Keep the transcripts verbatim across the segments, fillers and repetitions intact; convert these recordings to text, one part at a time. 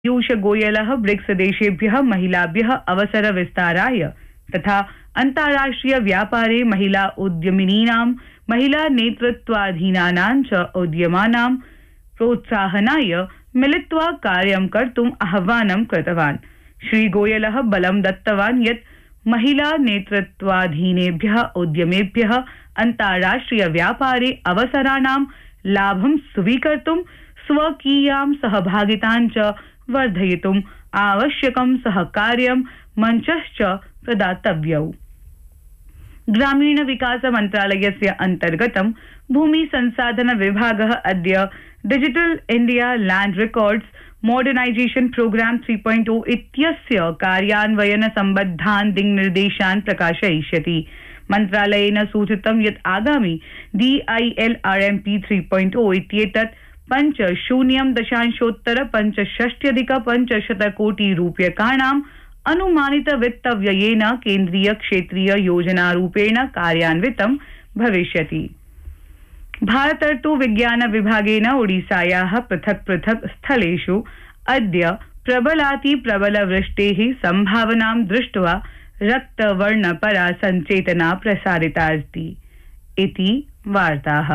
Piyush गोयलः BRICS देशेभ्यः महिलाभ्यः अवसर विस्ताराय तथा अन्ताराष्ट्रिय व्यापारे महिला उद्यमिनीनां महिला नेतृत्वाधीनानां च उद्यमानां प्रोत्साहनाय मिलित्वा कार्यं कर्तुम् आह्वानं कृतवान्। श्री गोयलः बलं दत्तवान् यत् महिला नेतृत्वाधीनेभ्यः उद्यमेभ्यः अन्ताराष्ट्रिय व्यापारे अवसराणां लाभं स्वीकर्तुं स्वकीयां सहभागितां च वर्धयितुम् आवश्यकं सहकार्यं मञ्चश्च प्रदातव्यौ। ग्रामीण विकास मन्त्रालयस्य अन्तर्गतं भूमि संसाधन विभागः अद्य digital India land records modernisation program three point ओ इत्यस्य कार्यान्वयन सम्बद्धान् दिङ्निर्देशान् प्रकाशयिष्यति। मन्त्रालयेन सूचितं यत् आगामि D I L R M P three point ओ इत्येतत् पंच शून्यं दशांशोत्तर पंचषष्ट्यधिक पंचशत कोटि रूप्यकाणाम् अनुमानित वित्तव्ययेन केन्द्रीय क्षेत्रीय योजनारूपेण कार्यान्वितं भविष्यति। भारतर्तु विज्ञान विभागेन ओडिसायाः पृथक् पृथक् स्थलेषु अद्य प्रबलाति प्रबल वृष्टेः सम्भावनां दृष्ट्वा रक्तवर्णपरा सञ्चेतना प्रसारितास्ति इति वार्ताः।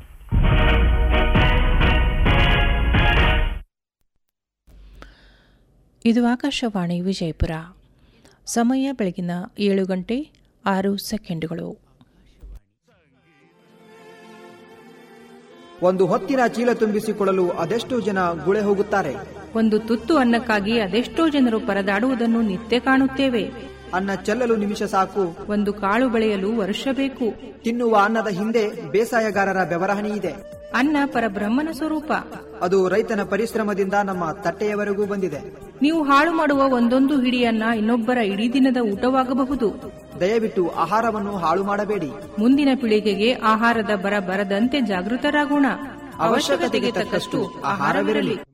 ಇದು ಆಕಾಶವಾಣಿ ವಿಜಯಪುರ. ಸಮಯ ಬೆಳಗಿನ ಏಳು ಗಂಟೆ ಆರು ಸೆಕೆಂಡುಗಳು. ಒಂದು ಹೊತ್ತಿನ ಚೀಲ ತುಂಬಿಸಿಕೊಳ್ಳಲು ಅದೆಷ್ಟೋ ಜನ ಗುಳೆ ಹೋಗುತ್ತಾರೆ. ಒಂದು ತುತ್ತು ಅನ್ನಕ್ಕಾಗಿ ಅದೆಷ್ಟೋ ಜನರು ಪರದಾಡುವುದನ್ನು ನಿತ್ಯ ಕಾಣುತ್ತೇವೆ. ಅನ್ನ ಚೆಲ್ಲಲು ನಿಮಿಷ ಸಾಕು, ಒಂದು ಕಾಳು ಬೆಳೆಯಲು ವರ್ಷ ಬೇಕು. ತಿನ್ನುವ ಅನ್ನದ ಹಿಂದೆ ಬೇಸಾಯಗಾರರ ಬೆವರಹಣಿ ಇದೆ. ಅನ್ನ ಪರಬ್ರಹ್ಮನ ಸ್ವರೂಪ. ಅದು ರೈತನ ಪರಿಶ್ರಮದಿಂದ ನಮ್ಮ ತಟ್ಟೆಯವರೆಗೂ ಬಂದಿದೆ. ನೀವು ಹಾಳು ಮಾಡುವ ಒಂದೊಂದು ಹಿಡಿಯನ್ನ ಇನ್ನೊಬ್ಬರ ಇಡೀ ದಿನದ ಊಟವಾಗಬಹುದು. ದಯವಿಟ್ಟು ಆಹಾರವನ್ನು ಹಾಳು ಮಾಡಬೇಡಿ. ಮುಂದಿನ ಪೀಳಿಗೆಗೆ ಆಹಾರದ ಬರ ಬರದಂತೆ ಜಾಗೃತರಾಗೋಣ. ಅವಶ್ಯಕತೆಗೆ ತಕ್ಕಷ್ಟು ಆಹಾರವಿರಲಿ.